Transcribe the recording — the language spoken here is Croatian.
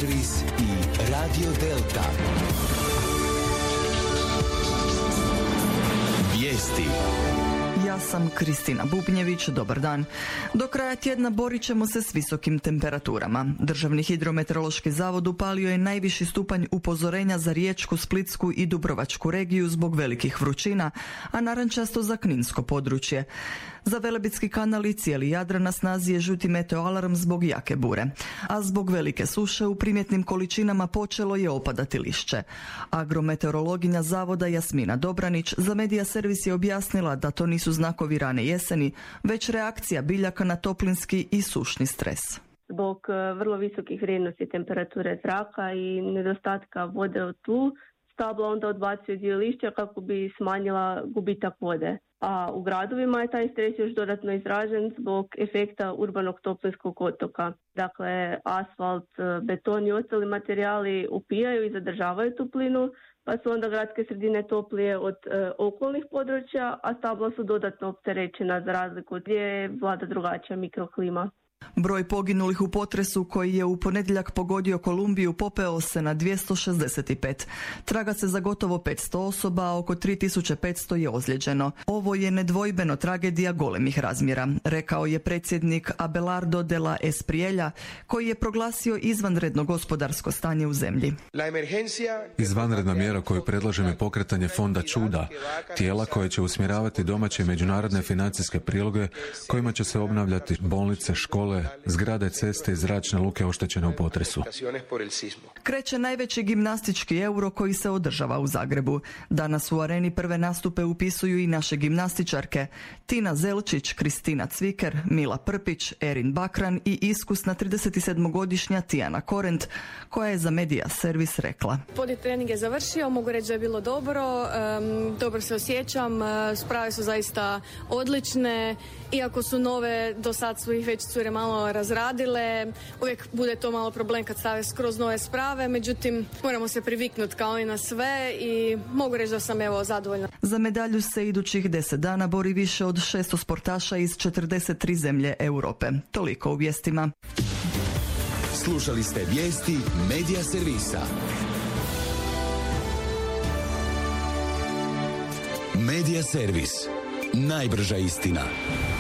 servis i Radio Delta. Vijesti. Ja sam Kristina Bubnjević, dobar dan. Do kraja tjedna borit ćemo se s visokim temperaturama. Državni hidrometeorološki zavod upalio je najviši stupanj upozorenja za Riječku, Splitsku i Dubrovačku regiju zbog velikih vrućina, a narančasto za kninsko područje. Za Velebitski kanal i cijeli Jadran na snazi je žuti meteoalarm zbog jake bure. A zbog velike suše u primjetnim količinama počelo je opadati lišće. Agrometeorologinja zavoda Jasmina Dobranić za Medija servis je objasnila da to nisu znakovi rane jeseni, već reakcija biljaka na toplinski i sušni stres. Zbog vrlo visokih vrijednosti temperature zraka i nedostatka vode u tlu, stablo onda odbacuje dio lišća kako bi smanjila gubitak vode. A u gradovima je taj stres još dodatno izražen zbog efekta urbanog toplinskog otoka. Dakle, asfalt, beton i ostali materijali upijaju i zadržavaju toplinu, pa su onda gradske sredine toplije od okolnih područja, a stabla su dodatno opterećena za razliku gdje vlada drugačija mikroklima. Broj poginulih u potresu koji je u ponedjeljak pogodio Kolumbiju popeo se na 265. Traga se za gotovo 500 osoba, a oko 3500 je ozlijeđeno. Ovo je nedvojbeno tragedija golemih razmjera, rekao je predsjednik Abelardo de la Espriella, koji je proglasio izvanredno gospodarsko stanje u zemlji. Izvanredna mjera koju predlažem je pokretanje fonda čuda, tijela koje će usmjeravati domaće i međunarodne financijske priloge kojima će se obnavljati bolnice, škole, zgrade, ceste i zračne luke oštećene u potresu. Kreće najveći gimnastički Euro koji se održava u Zagrebu. Danas u areni prve nastupe upisuju i naše gimnastičarke Tina Zelčić, Kristina Cviker, Mila Prpić, Erin Bakran i iskusna 37-godišnja Tijana Korent, koja je za Medija servis rekla: Podi trening je završio, mogu reći da je bilo dobro, dobro se osjećam, sprave su zaista odlične, iako su nove, do sad su ih već cure malo razradile, uvijek bude to malo problem kad stave skroz nove sprave, međutim moramo se priviknuti kao i na sve i mogu reći da sam zadovoljna. Za medalju se idućih 10 dana bori više od 600 sportaša iz 43 zemlje Europe. Toliko u vijestima. Slušali ste vijesti Medija servisa. Medija servis. Najbrža istina.